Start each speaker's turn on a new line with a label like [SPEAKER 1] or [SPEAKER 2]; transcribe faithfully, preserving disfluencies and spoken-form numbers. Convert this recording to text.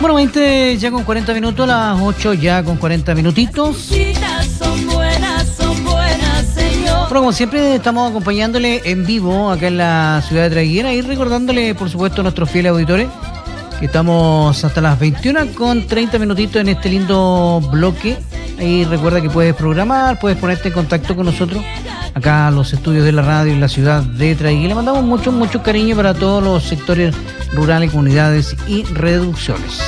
[SPEAKER 1] Bueno, veinte ya con cuarenta minutos, las ocho ya con cuarenta minutitos. Bueno, como siempre estamos acompañándole en vivo acá en la ciudad de Traiguera y recordándole, por supuesto, a nuestros fieles auditores que estamos hasta las veintiuna con treinta minutitos en este lindo bloque. Ahí recuerda que puedes programar, puedes ponerte en contacto con nosotros acá en los estudios de la radio en la ciudad de Traiguera. Le mandamos mucho, mucho cariño para todos los sectores rurales, comunidades y reducciones.